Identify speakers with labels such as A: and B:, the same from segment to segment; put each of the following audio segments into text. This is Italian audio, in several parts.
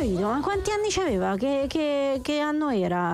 A: capito, ma quanti anni c'aveva? Che anno era?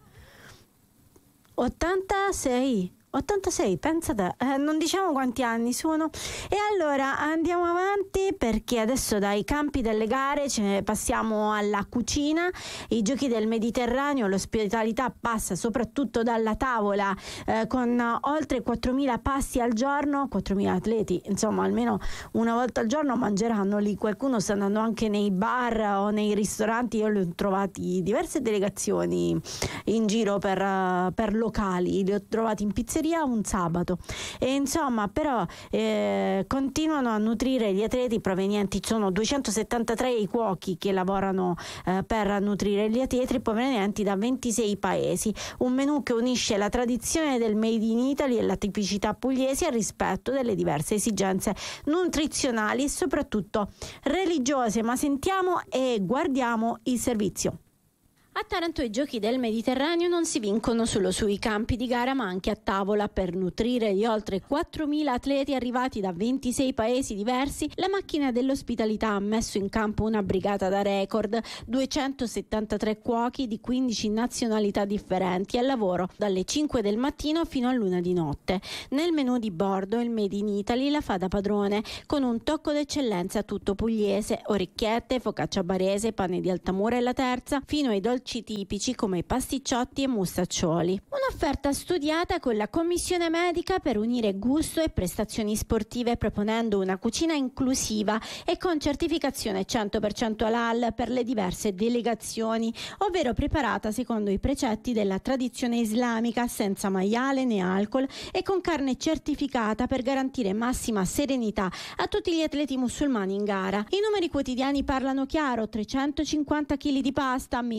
A: 86, pensate, non diciamo quanti anni sono. E allora andiamo avanti, perché adesso dai campi delle gare passiamo alla cucina, i giochi del Mediterraneo. L'ospitalità passa soprattutto dalla tavola, con oltre 4.000 pasti al giorno, 4.000 atleti, insomma almeno una volta al giorno mangeranno lì. Qualcuno sta andando anche nei bar o nei ristoranti. Io li ho trovati diverse delegazioni in giro per locali, li ho trovati in pizzeria un sabato, e insomma però continuano a nutrire gli atleti provenienti. Sono 273 i cuochi che lavorano per nutrire gli atleti provenienti da 26 paesi, un menù che unisce la tradizione del Made in Italy e la tipicità pugliese al rispetto delle diverse esigenze nutrizionali e soprattutto religiose. Ma sentiamo e guardiamo il servizio. A Taranto i giochi del Mediterraneo non si vincono solo sui campi di gara, ma anche a tavola. Per nutrire gli oltre 4.000 atleti arrivati da 26 paesi diversi, la macchina dell'ospitalità ha messo in campo una brigata da record: 273 cuochi di 15 nazionalità differenti al lavoro dalle 5 del mattino fino all'1 di notte. Nel menù di bordo il Made in Italy la fa da padrone, con un tocco d'eccellenza tutto pugliese: orecchiette, focaccia barese, pane di Altamura e La Terza, fino ai dolci tipici come i pasticciotti e mustaccioli. Un'offerta studiata con la commissione medica per unire gusto e prestazioni sportive, proponendo una cucina inclusiva e con certificazione 100% halal per le diverse delegazioni, ovvero preparata secondo i precetti della tradizione islamica, senza maiale né alcol e con carne certificata per garantire massima serenità a tutti gli atleti musulmani in gara. I numeri quotidiani parlano chiaro: 350 kg di pasta, 1.000